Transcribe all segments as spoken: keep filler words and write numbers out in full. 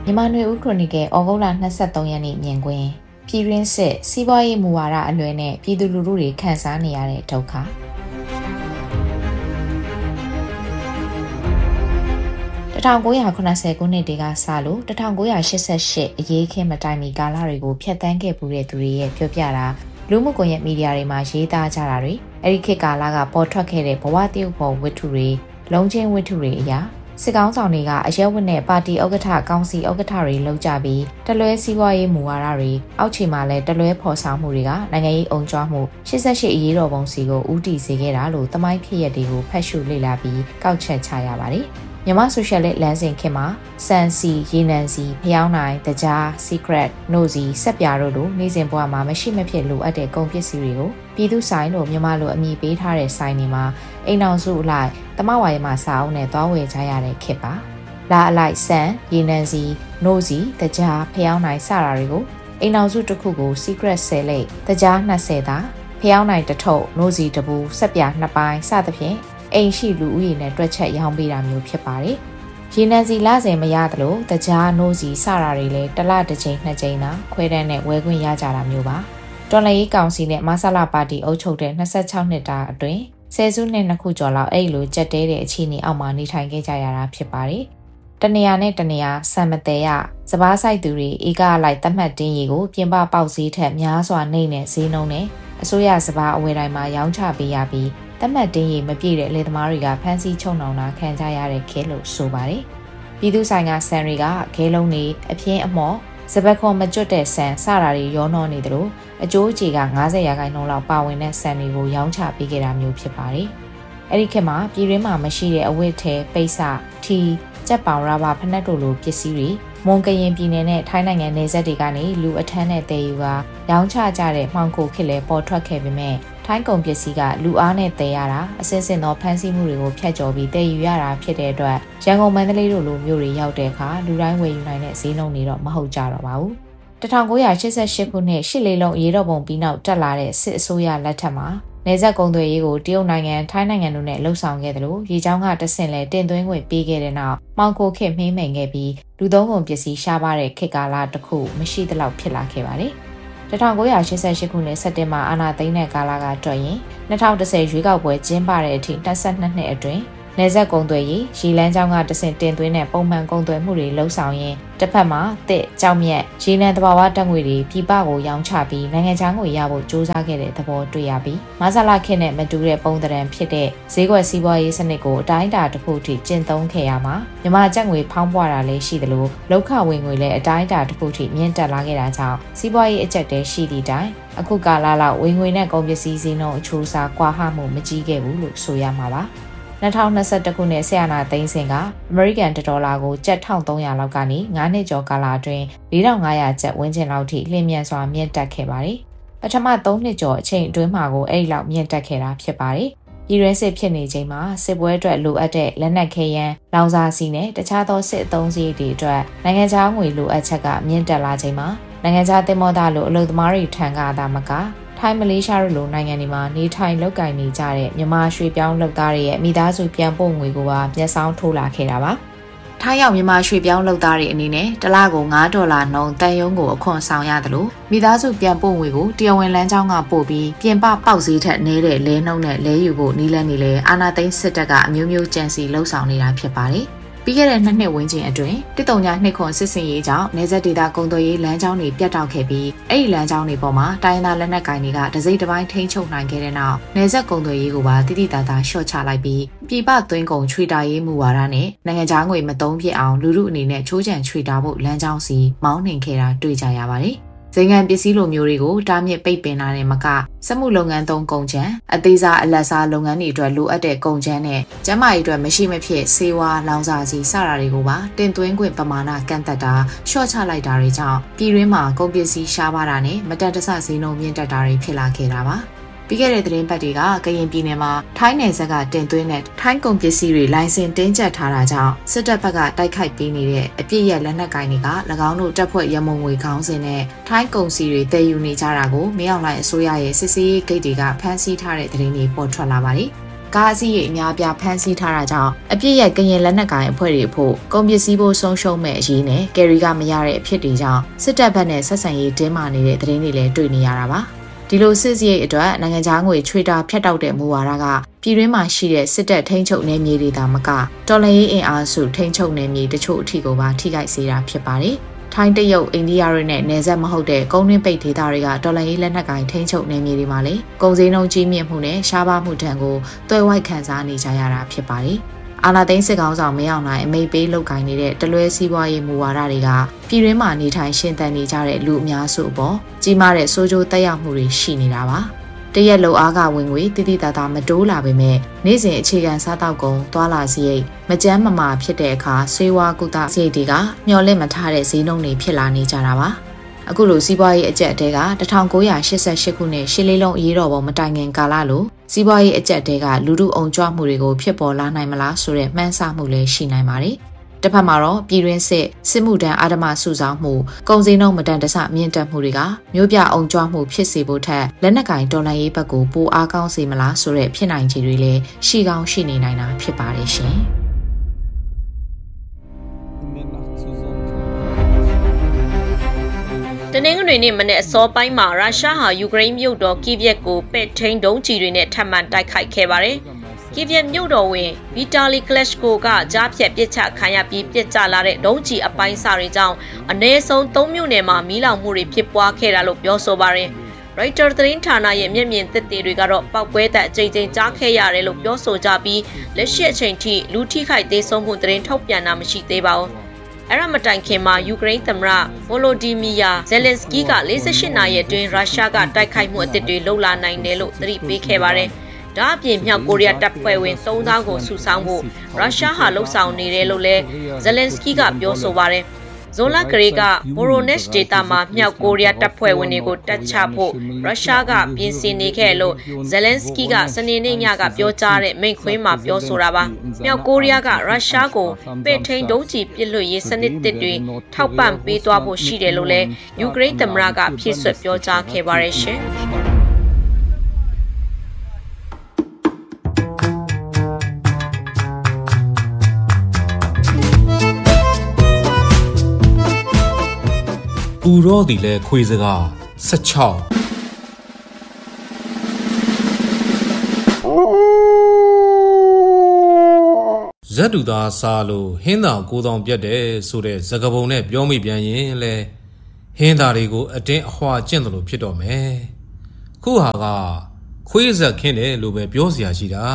မြန်မာနွေဦးခရိုနီကယ်ဩဂုတ်လ၂၃ရက်နေ့မြင်ကွင်းပြည်တွင်းစစ်စီးပွားရေးမူဝါဒအလွယ်နဲ့ပြည်သူလူထုတွေခံစားနေရတဲ့ဒုက္ခ၁၉၇၀ခုနှစ်တည်းကစလို့၁၉၈၈အရေးခင်းမတိုင်မီကာလတွေကိုဖျက်ဆီးခဲ့ပူတဲ့သူတွေရဲ့ပြောပြတာလူမှုကွန်ရက်မီဒီယာတွေမှာရေးသားကြတာတွေအဲ့ဒီခေတ်ကာလကပေါ်ထွက်ခဲ့တဲ့ဘဝတရုပ်ဖော်ဝတ္ထုတွေလုံးချင်းဝတ္ထုတွေအရာစစ်ကောင်းဆောင်တွေကအရက်ဝတ်နဲ့ပါတီဥက္ကဋ္ဌကောင်စီဥက္ကဋ္ဌတွေလောက်ကြပြီးတလွဲစီးပွားရေးမူဝါဒတွေအောက်ခြေမှာလည်းတလွဲဖော်ဆောင်မှုတွေကနိုင်ငံရေးအုံကြွမှု၈၈အရေးတော်ပုံစီကိုဦးတည်စေခဲ့တာလို့သမိုင်းဖြစ်ရပ်တွေကိုဖတ်ရှုလေ့လာပြီးကောက်ချက်ချရပါတယ်။မြန်မာဆိုရှယ်လစ်လမ်းစဉ်ခေတ်မှာစန်စီရေနံစီဖျောင်းနိုင်တကြား secret နို့စီဆက်ပြားတို့လိုနေစဉ်ဘဝမှာမရှိမဖြစ်လိုအပ်တဲ့ကုန်ပစ္စည်းတွေကိုပြည်သူဆိုင်တို့မြန်မာလိုအမည်ပေးထားတဲ့ဆိုင်တွေမှာအိမ်အောင်စုအလိုက်တမဝါရမစာအုပ်နဲ့သွားဝယ်ကြရတဲ့ခေတ်ပါလာအလိုက်စန်ရေနံစီနို့စီတကြားဖျောင်းနိုင်စတာတွေကိုအိမ်အောင်စုတစ်ခုကို secret ဆယ်လိပ်တကြား၂၀သာဖျောင်းနိုင်တစ်ထုပ်နို့စီတစ်ပူဆက်ပြားနှစ်ပိုင်းစသဖြင့်အိမ်ရှိလူဦးရေနဲ့တွက်ချက်ရောင်းပေးတာမျိုးဖြစ်ပါတယ်။ရေနံစီလစဉ်မရသလိုတကြားနိုးစီစတာတွေလည်းတစ်လတစ်ချိန်နှစ်ချိန်သာခွဲတန်းနဲ့ဝယ်ခွင့်ရကြတာမျိုးပါ။တော်လှန်ရေးကောင်စီနဲ့မဆလပါတီအုပ်ချုပ်တဲ့၂၆နှစ်တာအတွင်းဆယ်စုနှစ်နှစ်ခုကျော်လောက်အဲ့လိုကြက်တဲတဲ့အခြေအနေအောက်မှာနေထိုင်ခဲ့ကြရတာဖြစ်ပါတယ်။တနေရာနဲ့တနေရာစံမတဲရစပားဆိုင်သူတွေဧကအလိုက်သတ်မှတ်တင်းရီကိုပြင်ပပေါက်ဈေးထက်များစွာနှိမ့်တဲ့ဈေးနှုန်းနဲ့အစိုးရစပားအဝယ်တိုင်းမှာရောင်းချပေးရပြီးတတ်မှတ်တင်းရီမပြည့်တဲ့လေသမားတွေကဖမ်းဆီးချုပ်နှောင်တာခံကြရတဲ့ခဲလို့ဆိုပါတယ်။ပြည်သူဆိုင်ကဆန်တွေကခဲလုံးတွေအပြင်းအမော့စပတ်ခွန်မကျွတ်တဲ့ဆန်စတာတွေရောနှောနေတယ်လို့အကျိုးကြေက၅၀ရာခိုင်နှုန်းလောက်ပါဝင်တဲ့ဆန်တွေကိုရောင်းချပေးခဲ့တာမျိုးဖြစ်ပါတယ်။အဲ့ဒီခေတ်မှာပြည်တွင်းမှာမရှိတဲ့အဝတ်ထဲပိတ်စထီကြက်ပောင်ရပါဖနက်တို့လိုပစ္စည်းတွေမွန်ကရင်ပြည်နယ်နဲ့ထိုင်းနိုင်ငံနယ်စပ်တွေကနေလူအထမ်းနဲ့တည်ယူကရောင်းချကြတဲ့မှောင်ခိုခေတ်လည်းပေါ်ထွက်ခဲ့ပေမဲ့ထိုင်းကုန်ပစ္စည်းကလူအားနဲ့တည်ရတာအစစ်စစ်သောဖမ်းဆီးမှုတွေကိုဖျက်ကျော်ပြီးတည်ယူရတာဖြစ်တဲ့အတွက်ရန်ကုန်မန္တလေးတို့လိုမျိုးတွေရောက်တဲ့အခါလူတိုင်းဝယ်ယူနိုင်တဲ့ဈေးနှုန်းတွေတော့မဟုတ်ကြတော့ပါဘူး၁၉၈၈ခုနှစ်ရှစ်လေးလုံးအရေးတော်ပုံပြီးနောက်တက်လာတဲ့စစ်အစိုးရလက်ထက်မှာနေဆက်ကုန်သွယ်ရေးကိုတရုတ်နိုင်ငံထိုင်းနိုင်ငံတို့နဲ့လှုပ်ဆောင်ခဲ့တယ်လို့ရေချောင်းကတဆင့်လဲတင်သွင်းခွင့်ပေးခဲ့တဲ့နောက်မှောင်ခိုခေတ်မှိမ့်မိန်ခဲ့ပြီးလူသုံးကုန်ပစ္စည်းရှားပါတဲ့ခေတ်ကာလတစ်ခုမရှိသလောက်ဖြစ်လာခဲ့ပါတယ်၁၉၈၈ခုနှစ်စက်တင်ဘာအာဏာသိမ်းတဲ့ကာလကတွက်ရင်၂၀၁၀ရွေးကောက်ပွဲကျင်းပတဲ့အထိ၂၂နှစ်အတွင်းနေဆက်ကုန်သွယ်ရေးရေလမ်းကြောင်းကတဆင့်တင်သွင်းတဲ့ပုံမှန်ကုန်သွယ်မှုတွေလှုပ်ဆောင်ရင်းတစ်ဖက်မှာတစ်ကြောက်မြက်ရေနံတဘာဝတက်ငွေတွေပြည်ပကိုရောင်းချပြီးနိုင်ငံခြားငွေရဖို့စ조사ခဲ့တဲ့သဘောတွေ့ရပြီးမဆလာခေတ်နဲ့မတူတဲ့ပုံသဏ္ဍာန်ဖြစ်တဲ့ဈေးကွက်စီးပွားရေးစနစ်ကိုအတိုင်းအတာတစ်ခုထိကျင့်သုံးခဲ့ရမှာမြန်မာကျပ်ငွေဖောင်းပွားတာလည်းရှိသလိုလောက်ခဝင်ငွေလည်းအတိုင်းအတာတစ်ခုထိမြင့်တက်လာခဲ့တာကြောင့်စီးပွားရေးအကျပ်တဲရှိသည့်တိုင်အခုကာလလောက်ဝင်ငွေနဲ့ကုန်ပစ္စည်းဈေးနှုန်းအချိုးအစားကွာဟမှုမကြီးခဲ့ဘူးလို့ဆိုရမှာပါ၂၀၂၁ခုနှစ်ဆရာနာသိန်းစင်ကအမေရိကန်ဒေါ်လာကိုကျပ်၁၃၀၀လောက်ကနေ၅နှစ်ကျော်ကာလအတွင်း၄ထောင်၅ရာကျပ်ဝန်းကျင်လောက်ထိလျင်မြန်စွာမြင့်တက်ခဲ့ပါတယ်။ပထမ၃နှစ်ကျော်အချိန်အတွင်းမှာကိုအဲ့ဒီလောက်မြင့်တက်ခဲ့တာဖြစ်ပါတယ်။ပြည်တွင်းစစ်ဖြစ်နေချိန်မှာစစ်ပွဲအတွက်လိုအပ်တဲ့လက်နက်ခဲယမ်းလောင်စာဆီနဲ့တခြားသောစစ်အသုံးစရိတ်တွေအတွက်နိုင်ငံခြားငွေလိုအပ်ချက်ကမြင့်တက်လာချိန်မှာနိုင်ငံခြားသင်္ဘောသားလိုအလုပ်သမားတွေထံကသာမကထိုင်းမလေးရှားတို့လိုနိုင်ငံတွေမှာနေထိုင်လုပ်ကိုင်နေကြတဲ့မြန်မာရွှေပြောင်းလုပ်သားတွေရဲ့မိသားစုပြန်ပို့ငွေကိုပါမျက်စောင်းထိုးလာခဲ့တာပါ။ထိုင်းရောက်မြန်မာရွှေပြောင်းလုပ်သားတွေအနေနဲ့တစ်လကို၅ဒေါ်လာနှုန်းတန်ယုံကိုအခွန်ဆောင်ရတယ်လို့မိသားစုပြန်ပို့ငွေကိုတရားဝင်လမ်းကြောင်းကပို့ပြီးပြင်ပပေါက်ဈေးထက်နည်းတဲ့လဲနှုန်းနဲ့လဲယူဖို့နီးလန်းနေလဲအာနာသိန်းစစ်တပ်ကအမျိုးမျိုးကြံစီလှုပ်ဆောင်နေတာဖြစ်ပါတယ်။ပြီးခဲ့တဲ့နှစ်နှစ်ဝန်းကျင်အတွင်းတစ်တုံညာနှစ်ခွန်စစ်စင်ရေးကြောင့်နေဆက်ဒေတာကုန်သွယ်ရေးလမ်းကြောင်းတွေပြတ်တောက်ခဲ့ပြီးအဲ့ဒီလမ်းကြောင်းတွေပေါ်မှာတိုင်းသားလက်နက်ကိုင်တွေကတစိမ့်တစ်ပိုင်းထိန်းချုပ်နိုင်ခဲ့တဲ့နောက်နေဆက်ကုန်သွယ်ရေးကိုပါတိတိတသားရှော့ချလိုက်ပြီးပြည်ပသွင်းကုန်ချွေတာရေးမူဝါဒနဲ့နိုင်ငံခြားငွေမသုံးဖြစ်အောင်လူလူအနေနဲ့ချိုးချံချွေတာဖို့လမ်းကြောင်းစီမောင်းနှင်ခဲ့တာတွေ့ကြရပါတယ်။ဇိမ်ခံပစ္စည်းလိုမျိုးတွေကိုတားမြစ်ပိတ်ပင်လာတဲ့မကစက်မှုလုပ်ငန်းသုံးကုန်ချမ်းအသေးစားအလတ်စားလုပ်ငန်းတွေအတွက်လိုအပ်တဲ့ကုန်ချမ်းနဲ့ကျန်းမာရေးအတွက်မရှိမဖြစ်ဆေးဝါးလောင်စာဆီစတာတွေကိုပါတင်သွင်းခွင့်ပမာဏကန့်သက်တာရှော့ချလိုက်တာတွေကြောင့်ပြည်တွင်းမှာကုန်ပစ္စည်းရှားပါတာနဲ့မတန်တဆဈေးနှုန်းမြင့်တက်တာတွေဖြစ်လာခဲ့တာပါပြီးခဲ့တဲ့သတင်းပတ်တွေကကရင်ပြည်နယ်မှာထိုင်းနယ်စပ်ကတင်သွင်းတဲ့ထိုင်းကုန်ပစ္စည်းတွေလိုင်စင်တင်းကျပ်ထားတာကြောင့်စစ်တပ်ဘက်ကတိုက်ခိုက်ပေးနေတဲ့အပြစ်ရလက်နက်ကိုင်တွေက၎င်းတို့တပ်ဖွဲ့ရမုံငွေခေါင်းစဉ်နဲ့ထိုင်းကုန်စည်တွေတည်ယူနေကြတာကိုမင်းအောင်လှိုင်အစိုးရရဲ့စစ်ဆေးရေးဂိတ်တွေကဖမ်းဆီးထားတဲ့သတင်းတွေပေါ်ထွက်လာပါတယ်။ကားစီးရိတ်အများပြဖမ်းဆီးထားတာကြောင့်အပြစ်ရဲ့ကရင်လက်နက်ကိုင်အဖွဲ့တွေဖို့ကုန်ပစ္စည်းဖို့ဆုံးရှုံးမဲ့အရေးနဲ့ကယ်ရီကမရတဲ့အဖြစ်တွေကြောင့်စစ်တပ်ဘက်နဲ့ဆက်ဆံရေးတင်းမာနေတဲ့သတင်းတွေလည်းတွေ့နေရတာပါဒီလိုစစ်စရိတ်အတွက်နိုင်ငံခြားငွေချွေတာဖျက်တောက်တဲ့မူဝါဒကပြည်တွင်းမှာရှိတဲ့စစ်တပ်ထိန်းချုပ်နယ်မြေတွေသာမကတော်လှန်ရေးအင်အားစုထိန်းချုပ်နယ်မြေတချို့အထိကိုပါထိခိုက်စေတာဖြစ်ပါတယ်ထိုင်းတရုတ်အိန္ဒိယတွေနဲ့နယ်စပ်မဟုတ်တဲ့ကုန်းတွင်းပိတ်ဒေသတွေကတော်လှန်ရေးလက်နက်ကိုင်ထိန်းချုပ်နယ်မြေတွေမှာလေကုန်စည်နှုန်းကြီးမြင့်မှုနဲ့ရှားပါမှုတံကိုတွဲဝိုက်ခံစားနေကြရတာဖြစ်ပါတယ်အာဏာသိမ်းစစ်ကောင်ဆောင်မရောက်နိုင်အမိတ်ပေးလုပ်ကိုင်နေတဲ့တလွဲစီးပွားရေးမူဝါဒတွေကပြည်တွင်းမှာနေထိုင်ရှင်သန်နေကြတဲ့လူအများစုအပေါ်ကြီးမားတဲ့ဆိုးကျိုးသက်ရောက်မှုတွေရှိနေတာပါတရက်လုံအားကဝင်ငွေတိတိတသာမတိုးလာပေမဲ့နေ့စဉ်အခြေခံစားတောက်ကုန်သွာလာစရိတ်မကြမ်းမမာဖြစ်တဲ့အခါဆေးဝါးကုသစရိတ်တွေကမျော်လင့်မထားတဲ့ဈေးနှုန်းတွေဖြစ်လာနေကြတာပါအခုလိုစီးပွားရေးအကျပ်အတဲက၁၉၈၈ခုနှစ်ရှစ်လေးလုံးအရေးတော်ပုံမတိုင်ခင်ကာလလိုစီးပွားရေးအကျပ်အတဲကလူထုအုံကြွမှုတွေကိုဖြစ်ပေါ်လာနိုင်မလားဆိုတဲ့မှန်းဆမှုလည်းရှိနိုင်ပါတယ်တစ်ဖက်မှာတော့ပြည်တွင်းစစ်စစ်မှုတန်းအာဓမစုဆောင်မှုကုန်စည်နှုန်းမတန်တဆမြင့်တက်မှုတွေကမျိုးပြအုံကြွမှုဖြစ်စေဖို့ထက်လက်နက်ကင်တော်လှန်ရေးဘက်ကိုပိုအားကောင်းစေမလားဆိုတဲ့ဖြစ်နိုင်ခြေတွေလည်းရှိကောင်းရှိနေနိုင်တာဖြစ်ပါတယ်ရှင်တနင်္ဂနွေနေ့မနေ့အစောပိုင်းမှာရုရှားဟာယူကရိန်းမြို့တော်ကီဗ်ကိုပဲ့ထိန်းဒုံးကျည်တွေနဲ့ထပ်မံတိုက်ခိုက်ခဲ့ပါတယ်ကီဗ်မြို့တော်ဝင်ဗီတာလီကလက်ရှ်ကိုကကြားဖြတ်ပစ်ချခံရပြီးပစ်ကျလာတဲ့ဒုံးကျည်အပိုင်းစာတွေကြောင့်အနည်းဆုံးသုံးမြို့နယ်မှာမီးလောင်မှုတွေဖြစ်ပွားခဲ့တာလို့ပြောဆိုပါတယ်ရိုက်တာသတင်းဌာနရဲ့မျက်မြင်သက်သေတွေကတော့ပောက်ကွဲတဲ့အကြိမ်ကြိမ်ကြားခဲ့ရတယ်လို့ပြောဆိုကြပြီးလက်ရှိအချိန်ထိလူထိခိုက်သေးဆုံးမှုသတင်းထုတ်ပြန်တာမရှိသေးပါဘူးအဲ့ရမတိုင်ခင်မှာယူကရိန်းသမ္မတဗိုလိုဒီမီယာဇယ်လင်စကီကလေးဆယ့်ရှစ်နာရီအတွင်းရုရှားကတိုက်ခိုက်မှုအသစ်တွေလှုပ်လာနိုင်တယ်လို့သတိပေးခဲ့ပါတယ်။ဒါအပြင်မြောက်ကိုရီးယားတပ်ဖွဲ့ဝင်သုံးသောင်းကိုစုဆောင်းဖို့ရုရှားဟာလှုပ်ဆောင်နေတယ်လို့လည်းဇယ်လင်စကီကပြောဆိုပါတယ်။ဇွန်လကလေးကဗိုရိုနက်စ်ဒေတာမှာမြောက်ကိုရီးယားတပ်ဖွဲ့ဝင်တွေကိုတပ်ချဖို့ရုရှားကပြင်ဆင်နေခဲ့လို့ဇယ်လင်စကီကစနေနေ့ညကပြောကြားတဲ့မိန့်ခွန်းမှာပြောဆိုတာပါမြောက်ကိုရီးယားကရုရှားကိုပဲ့ထိန်းဒုံးကျည်ပစ်လွှတ်ရေးစနစ်တစ်တွေထောက်ပံ့ပေးသွားဖို့ရှိတယ်လို့လည်းယူကရိန်းသမ္မတကဖြည့်ဆွတ်ပြောကြားခဲ့ပါတယ်ရှင်ပူရောသည်လဲခွေစကား၁၆ဇက်တူသားစားလို့ဟင်းသာကိုတောင်ပြတ်တယ်ဆိုတဲ့စကားပုံနဲ့ပြောမိပြန်ရင်လဲဟင်းသာတွေကိုအတင်းအဟွာကျင့်တယ်လို့ဖြစ်တော့မယ်ခုဟာကခွေးဇက်ခင်းတယ်လို့ပဲပြောเสียရှိတာ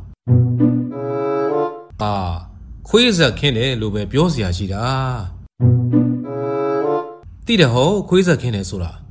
အာခွေးဇက်ခင်းတယ်လို့ပဲပြောเสียရှိတာတိတယ်ဟုတ်ခွေးဇက်ခင်းတယ်ဆိုတာ